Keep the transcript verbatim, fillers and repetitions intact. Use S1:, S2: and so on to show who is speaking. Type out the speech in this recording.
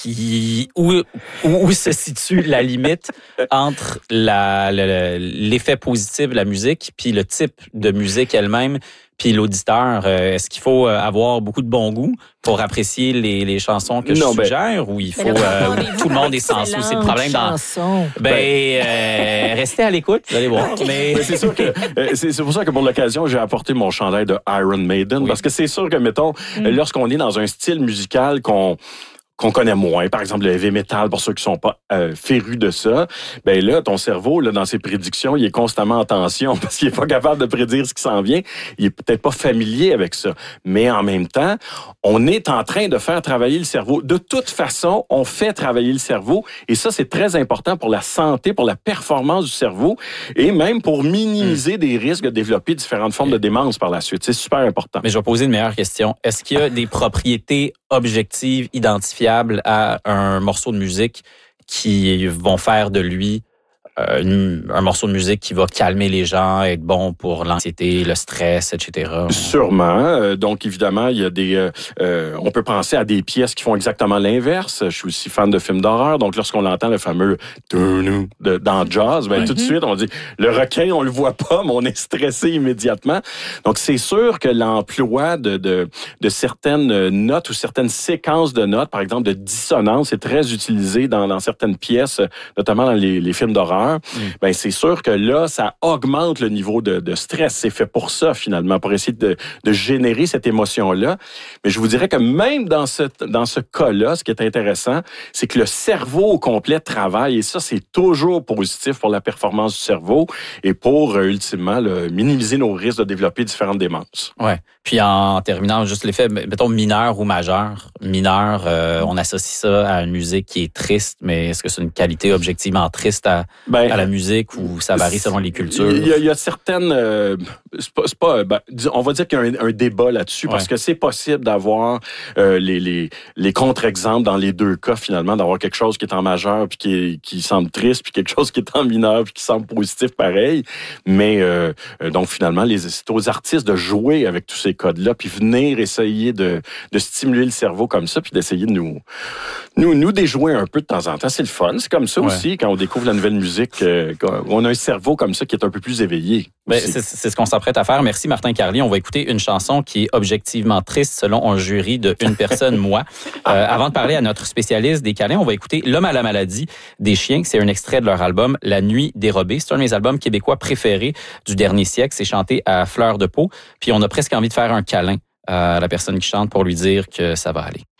S1: qui où, où, où se situe la limite entre la, la, l'effet positif de la musique puis le type de musique elle-même puis l'auditeur. Euh, est-ce qu'il faut avoir beaucoup de bon goût pour apprécier les, les chansons que non, je suggère ben, ou il faut euh, où tout le monde est sensible? C'est le problème dans... Ben, euh, restez à l'écoute, vous allez voir. Mais...
S2: mais c'est sûr que euh, c'est, c'est pour ça que pour l'occasion, j'ai apporté mon chandail de Iron Maiden oui. parce que c'est sûr que, mettons, mm. lorsqu'on est dans un style musical qu'on qu'on connaît moins, par exemple le heavy metal, pour ceux qui sont pas euh, férus de ça, ben là, ton cerveau, là, dans ses prédictions, il est constamment en tension parce qu'il est pas capable de prédire ce qui s'en vient. Il est peut-être pas familier avec ça. Mais en même temps, on est en train de faire travailler le cerveau. De toute façon, on fait travailler le cerveau et ça, c'est très important pour la santé, pour la performance du cerveau et même pour minimiser mmh. des risques de développer différentes formes de démence par la suite. C'est super important.
S1: Mais je vais poser une meilleure question. Est-ce qu'il y a des propriétés objectives, identifiables à un morceau de musique qui vont faire de lui euh, une, un morceau de musique qui va calmer les gens, être bon pour l'anxiété, le stress, et cetera.
S2: Sûrement. Euh, donc, évidemment, il y a des... Euh, euh, on peut penser à des pièces qui font exactement l'inverse. Je suis aussi fan de films d'horreur. Donc, lorsqu'on entend le fameux « de, dans jazz », ben, mm-hmm. tout de suite, on dit « le requin, on le voit pas, mais on est stressé immédiatement ». Donc, c'est sûr que l'emploi de, de, de certaines notes ou certaines séquences de notes, par exemple de dissonance, est très utilisé dans, dans certaines pièces, notamment dans les, les films d'horreur. Mm. Ben c'est sûr que là, ça augmente le niveau de, de stress. C'est fait pour ça, finalement, pour essayer de, de générer cette émotion-là. Mais je vous dirais que même dans ce, dans ce cas-là, ce qui est intéressant, c'est que le cerveau au complet travaille. Et ça, c'est toujours positif pour la performance du cerveau et pour, euh, ultimement, là, minimiser nos risques de développer différentes démences.
S1: Ouais. Puis en terminant, juste l'effet, mettons, mineur ou majeur. Mineur, euh, on associe ça à une musique qui est triste, mais est-ce que c'est une qualité objectivement triste à... Ben, à la musique ou ça varie selon les cultures?
S2: Il y a, il y a certaines... Euh, c'est pas, c'est pas, ben, on va dire qu'il y a un, un débat là-dessus ouais. parce que c'est possible d'avoir euh, les, les, les contre-exemples dans les deux cas, finalement, d'avoir quelque chose qui est en majeur puis qui, est, qui semble triste puis quelque chose qui est en mineur puis qui semble positif pareil. Mais euh, donc, finalement, les, c'est aux artistes de jouer avec tous ces codes-là puis venir essayer de, de stimuler le cerveau comme ça puis d'essayer de nous, nous, nous déjouer un peu de temps en temps. C'est le fun. C'est comme ça ouais. aussi quand on découvre la nouvelle musique. Euh, on a un cerveau comme ça qui est un peu plus éveillé.
S1: Ben, c'est, c'est ce qu'on s'apprête à faire. Merci Martin Carly. On va écouter une chanson qui est objectivement triste selon un jury de une personne, moi. Euh, avant de parler à notre spécialiste des câlins, on va écouter L'homme à la maladie des chiens. C'est un extrait de leur album La nuit dérobée. C'est un de mes albums québécois préférés du dernier siècle. C'est chanté à fleur de peau. Puis on a presque envie de faire un câlin à la personne qui chante pour lui dire que ça va aller.